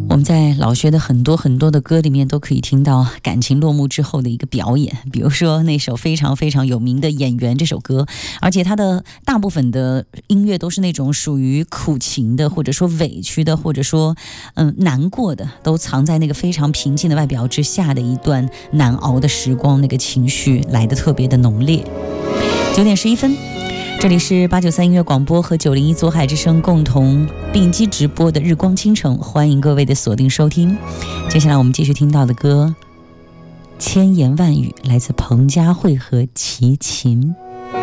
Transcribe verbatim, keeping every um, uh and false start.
我们在老薛的很多很多的歌里面都可以听到感情落幕之后的一个表演，比如说那首非常非常有名的《演员》这首歌，而且它的大部分的音乐都是那种属于苦情的，或者说委屈的，或者说嗯难过的，都藏在那个非常平静的外表之下的一段难熬的时光，那个情绪来得特别的浓烈。九点十一分，这里是八九三音乐广播和九零一左海之声共同并机直播的日光倾城，欢迎各位的锁定收听。接下来我们继续听到的歌，千言万语来自彭佳慧和齐秦。